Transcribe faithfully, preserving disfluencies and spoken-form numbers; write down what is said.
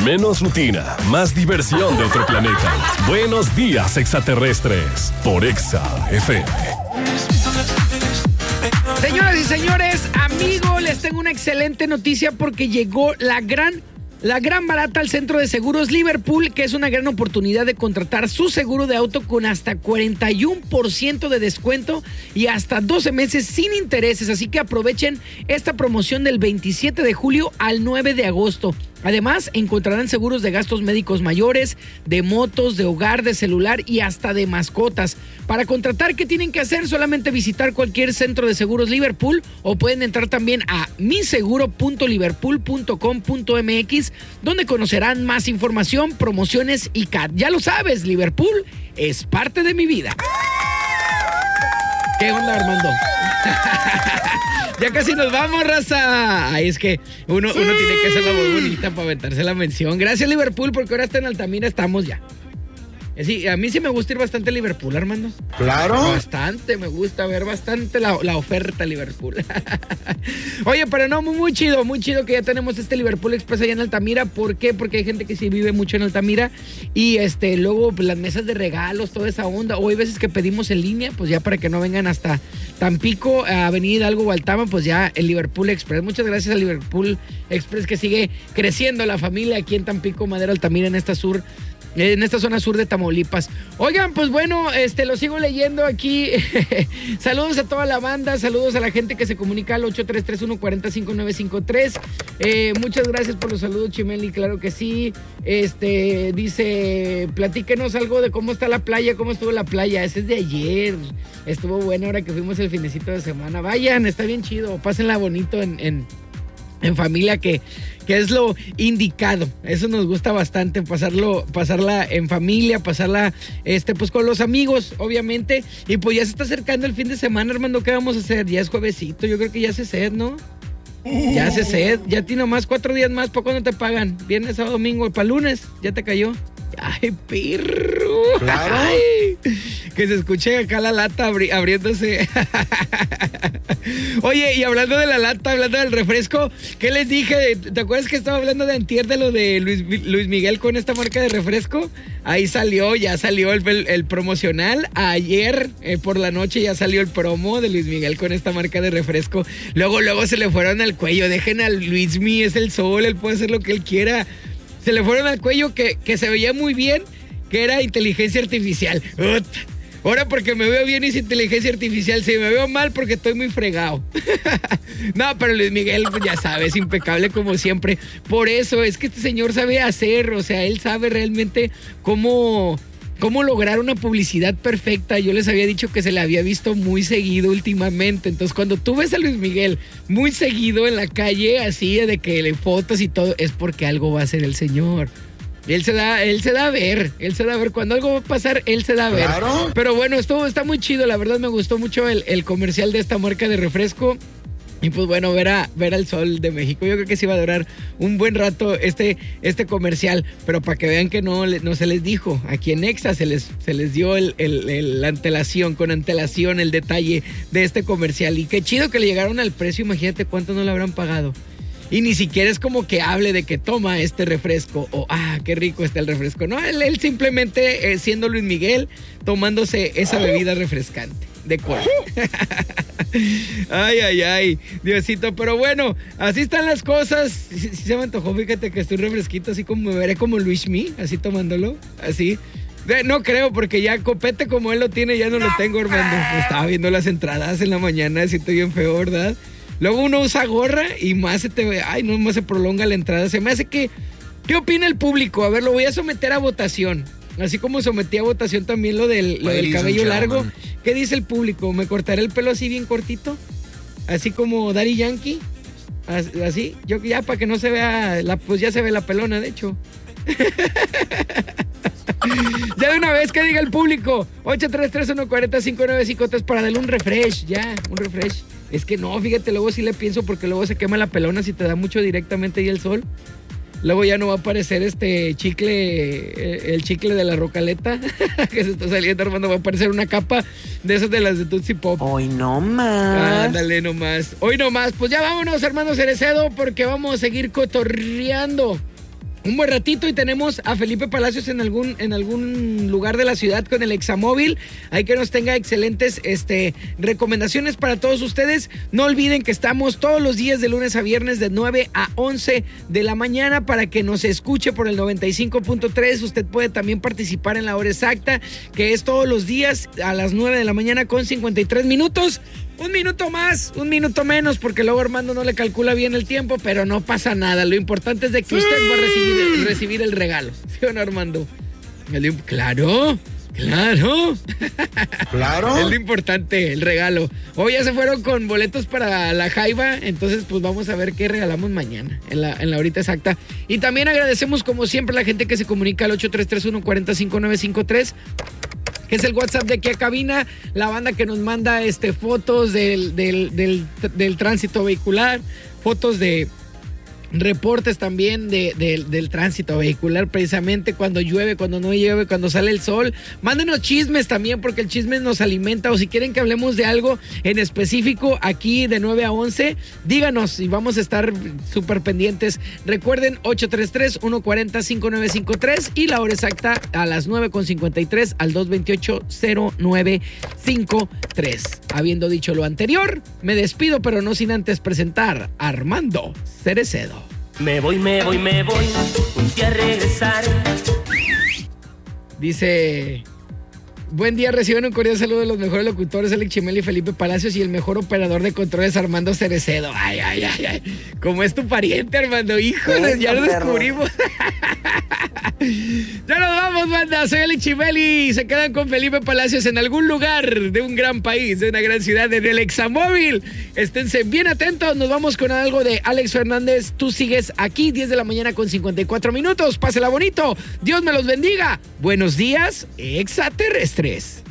Menos rutina, más diversión de otro planeta. Buenos días, extraterrestres, por Exa F M. Señoras y señores, amigos, les tengo una excelente noticia porque llegó la gran... La gran barata al Centro de Seguros Liverpool, que es una gran oportunidad de contratar su seguro de auto con hasta cuarenta y uno por ciento de descuento y hasta doce meses sin intereses. Así que aprovechen esta promoción del veintisiete de julio al nueve de agosto. Además, encontrarán seguros de gastos médicos mayores, de motos, de hogar, de celular y hasta de mascotas. Para contratar, ¿qué tienen que hacer? Solamente visitar cualquier centro de seguros Liverpool o pueden entrar también a mi seguro punto liverpool punto com punto m x, donde conocerán más información, promociones y C A T. Ya lo sabes, Liverpool es parte de mi vida. ¿Qué onda, Armando? Ya casi nos vamos, raza. Ay, es que uno, sí. uno tiene que hacer la voz bonita para aventarse la mención. Gracias, Liverpool, porque ahora está en Altamira, estamos ya. Sí, a mí sí me gusta ir bastante a Liverpool, Armando. Claro. Bastante, me gusta ver bastante la, la oferta Liverpool. Oye, pero no, muy, muy chido, muy chido que ya tenemos este Liverpool Express allá en Altamira. ¿Por qué? Porque hay gente que sí vive mucho en Altamira. Y este, luego pues, las mesas de regalos, toda esa onda. O hay veces que pedimos en línea, pues ya para que no vengan hasta Tampico, Avenida Hidalgo o Altama, pues ya el Liverpool Express. Muchas gracias al Liverpool Express que sigue creciendo la familia aquí en Tampico, Madero, Altamira, en esta sur. En esta zona sur de Tamaulipas. Oigan, pues bueno, este lo sigo leyendo aquí. Saludos a toda la banda, saludos a la gente que se comunica al ocho tres tres uno cuatro cinco nueve cinco tres. Eh, muchas gracias por los saludos, Chimeli, claro que sí. Este, dice, platíquenos algo de cómo está la playa, cómo estuvo la playa. Ese es de ayer. Estuvo bueno ahora que fuimos el finecito de semana. Vayan, está bien chido, pásenla bonito en, en, en familia, que... que es lo indicado. Eso nos gusta bastante, pasarlo, pasarla en familia, pasarla este, pues con los amigos, obviamente. Y pues ya se está acercando el fin de semana, Armando, ¿qué vamos a hacer? Ya es juevesito, yo creo que ya hace sed, ¿no? Ya hace sed, ya tiene nomás cuatro días más. ¿Para cuándo te pagan? Viernes, sábado, domingo, para lunes, ya te cayó. Ay, perro. Claro. Ay, que se escuche acá la lata abri- abriéndose. Oye, y hablando de la lata, hablando del refresco, ¿qué les dije? ¿Te acuerdas que estaba hablando de antier de lo de Luis, Luis Miguel con esta marca de refresco? Ahí salió, ya salió el, el, el promocional. Ayer eh, por la noche ya salió el promo de Luis Miguel con esta marca de refresco. Luego, luego se le fueron al cuello. Dejen al Luismi, es el sol, él puede hacer lo que él quiera. Se le fueron al cuello que, que se veía muy bien, que era inteligencia artificial. Ut. Ahora porque me veo bien es inteligencia artificial. Si me veo mal porque estoy muy fregado. No, pero Luis Miguel, ya sabes, impecable como siempre. Por eso es que este señor sabe hacer, o sea, él sabe realmente cómo... cómo lograr una publicidad perfecta. Yo les había dicho que se le había visto muy seguido últimamente. Entonces, cuando tú ves a Luis Miguel muy seguido en la calle, así de que le fotos y todo, es porque algo va a hacer el señor. Él se da, él se da a ver, él se da a ver. Cuando algo va a pasar, él se da a ver. Claro. Pero bueno, esto está muy chido. La verdad me gustó mucho el, el comercial de esta marca de refresco. Y pues bueno, ver, a, ver al sol de México. Yo creo que sí va a durar un buen rato este, este comercial. Pero para que vean que no, no se les dijo. Aquí en Exa se les, se les dio el, el, el, la antelación, con antelación el detalle de este comercial. Y qué chido que le llegaron al precio. Imagínate cuánto no le habrán pagado. Y ni siquiera es como que hable de que toma este refresco o ah, qué rico está el refresco. No, él, él simplemente eh, siendo Luis Miguel, tomándose esa bebida refrescante de cola. Ay, ay, ay, Diosito. Pero bueno, así están las cosas. Sí, sí se me antojó, fíjate que estoy refresquito, así como me veré como Luismi, así tomándolo, así. No creo, porque ya copete como él lo tiene, ya no lo tengo, hermano. Estaba viendo las entradas en la mañana, siento bien feo, ¿verdad? Luego uno usa gorra y más se te ve, ay, no, más se prolonga la entrada. Se me hace que, ¿qué opina el público? A ver, lo voy a someter a votación. Así como sometí a votación también lo del, lo del cabello largo. ¿Qué dice el público? ¿Me cortaré el pelo así bien cortito? Así como Daddy Yankee. Así, yo ya para que no se vea, la, pues ya se ve la pelona, de hecho. Ya de una vez que diga el público. ocho tres tres uno cuatro cinco nueve cinco tres para darle un refresh, ya, un refresh. Es que no, fíjate, luego sí le pienso porque luego se quema la pelona si te da mucho directamente ahí el sol. Luego ya no va a aparecer este chicle, el chicle de la rocaleta que se está saliendo, Armando. Va a aparecer una capa de esas de las de Tootsie Pop. Hoy no más. Ándale nomás. Hoy no más. Pues ya vámonos, hermano Cerecedo, porque vamos a seguir cotorreando un buen ratito y tenemos a Felipe Palacios en algún, en algún lugar de la ciudad con el Examóvil. Hay que nos tenga excelentes este, recomendaciones para todos ustedes. No olviden que estamos todos los días de lunes a viernes de nueve a once de la mañana para que nos escuche por el noventa y cinco punto tres. Usted puede también participar en la hora exacta, que es todos los días a las nueve de la mañana con cincuenta y tres minutos. Un minuto más, un minuto menos, porque luego Armando no le calcula bien el tiempo, pero no pasa nada. Lo importante es de que usted va a recibir, recibir el regalo. ¿Sí o no, Armando? El, claro, claro. Claro. Es lo importante, el regalo. Hoy ya se fueron con boletos para la Jaiba, entonces pues vamos a ver qué regalamos mañana, en la, en la horita exacta. Y también agradecemos como siempre a la gente que se comunica al ocho tres tres uno, cuatro cinco nueve cinco tres. Que es el WhatsApp de aquí a cabina, la banda que nos manda este, fotos del, del, del, del tránsito vehicular, fotos de reportes también de, de, del tránsito vehicular, precisamente cuando llueve, cuando no llueve, cuando sale el sol. Mándenos chismes también, porque el chisme nos alimenta, o si quieren que hablemos de algo en específico aquí de nueve a once, díganos y vamos a estar súper pendientes. Recuerden, ocho tres tres uno cuatro cero cinco nueve cinco tres y la hora exacta a las nueve con cincuenta y tres al dos veintiocho cero nueve cinco tres. Habiendo dicho lo anterior, me despido, pero no sin antes presentar a Armando Cerecedo. Me voy, me voy, me voy, un día a regresar. Dice: buen día, reciben un cordial saludo de los mejores locutores, Alex Chimel y Felipe Palacios, y el mejor operador de controles, Armando Cerecedo. Ay, ay, ay, ay. ¿Cómo es tu pariente, Armando? Híjole, ya lo descubrimos. Ya nos vamos, banda. Soy Alex Chimel y se quedan con Felipe Palacios en algún lugar de un gran país, de una gran ciudad, en el Examóvil. Esténse bien atentos. Nos vamos con algo de Alex Fernández. Tú sigues aquí, diez de la mañana con cincuenta y cuatro minutos. Pásela bonito. Dios me los bendiga. Buenos días, extraterrestres.